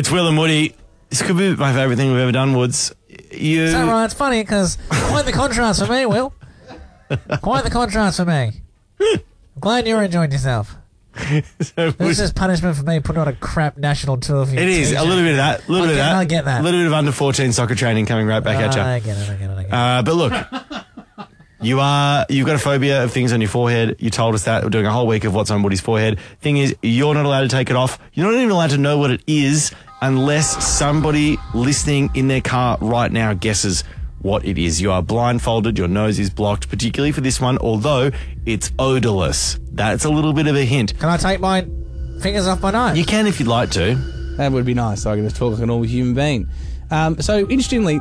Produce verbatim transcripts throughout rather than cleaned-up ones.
It's Will and Woody. This could be my favourite thing we've ever done, Woods. You... Is that right? It's funny because quite the contrast for me, Will. Quite the contrast for me. I'm glad you're enjoying yourself. so This is punishment for me putting on a crap national tour for you. It is. A little bit of that. A little I bit get, of that. I get that. A little bit of under fourteen soccer training coming right back uh, at you. I get it, I get it, I get it. Uh, but look, you are, you've got a phobia of things on your forehead. You told us that. We're doing a whole week of what's on Woody's forehead. Thing is, you're not allowed to take it off. You're not even allowed to know what it is unless somebody listening in their car right now guesses what it is. You are blindfolded. Your nose is blocked, particularly for this one, although it's odorless. That's a little bit of a hint. Can I take my fingers off my nose? You can if you'd like to. That would be nice, so I can just talk like a normal human being. Um, so, interestingly,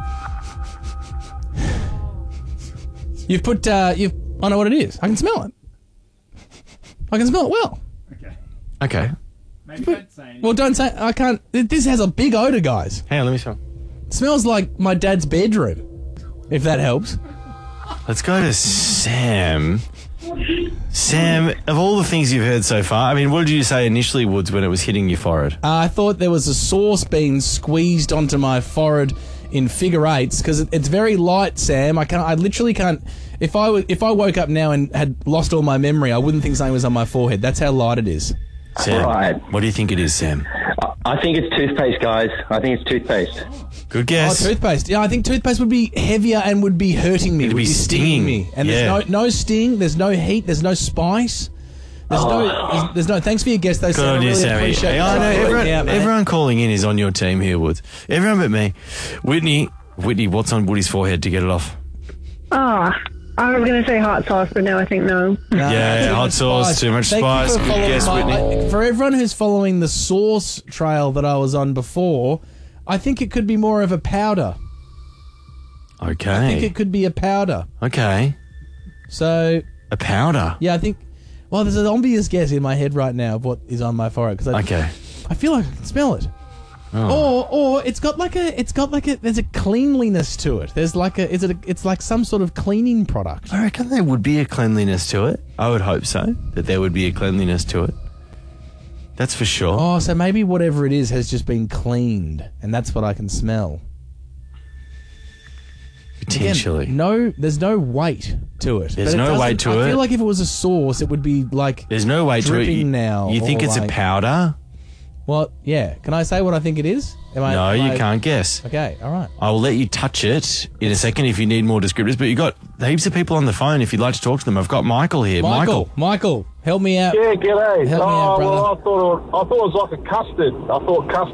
you've put, uh, you've, I know what it is. I can smell it. I can smell it well. Okay. Okay. Maybe don't say anything. Well, don't say, I can't, this has a big odour, guys. Hang on, let me smell. It smells like my dad's bedroom, if that helps. Let's go to Sam. Sam, of all the things you've heard so far, I mean, what did you say initially, Woods, when it was hitting your forehead? Uh, I thought there was a sauce being squeezed onto my forehead in figure eights because it, it's very light, Sam. I can't. I literally can't. If I w- if I woke up now and had lost all my memory, I wouldn't think something was on my forehead. That's how light it is. Sam, Right. what do you think it is, Sam? I think it's toothpaste, guys. I think it's toothpaste. Good Oh, guess. toothpaste. Yeah, I think toothpaste would be heavier and would be hurting me. It'd would be stinging. me. And Yeah. there's no no sting. There's no heat. There's no spice. There's no. There's, there's no. Thanks for your guess, though, Good Sam. I on you, really Sammy. appreciate Hey, I know, you. everyone, Yeah, mate. everyone calling in is on your team here, Woods. Everyone but me. Whitney, Whitney, what's on Woody's forehead to get it off? Oh, I was going to say hot sauce, but no, I think no. No, Yeah, too hot much sauce, spice. too much Thank you spice. for Good following guess, my- Whitney. I- for everyone who's following the sauce trail that I was on before, I think it could be more of a powder. Okay. I think it could be a powder. Okay. So, A powder. yeah, I think... Well, there's an obvious guess in my head right now of what is on my forehead. Cause I, Okay. I feel like I can smell it. Oh. Or, or it's got like a, it's got like a, there's a cleanliness to it. There's like a, is it? A, it's like some sort of cleaning product. I reckon there would be a cleanliness to it. I would hope so, that there would be a cleanliness to it. That's for sure. Oh, so maybe whatever it is has just been cleaned, and that's what I can smell. Potentially. Again, no, there's no weight to it. There's But it no doesn't- weight to I it. feel like if it was a sauce, it would be like There's no way to it. dripping You, now. you think or it's like- a powder? Well, yeah. Can I say what I think it is? Am I, No, am you I- can't guess. Okay, all right. I will let you touch it in a second if you need more descriptors, but you've got heaps of people on the phone if you'd like to talk to them. I've got Michael here. Michael, Michael, help me out. Yeah, g'day. Help me oh, out, brother. well, I thought it, I thought it was like a custard. I thought custard.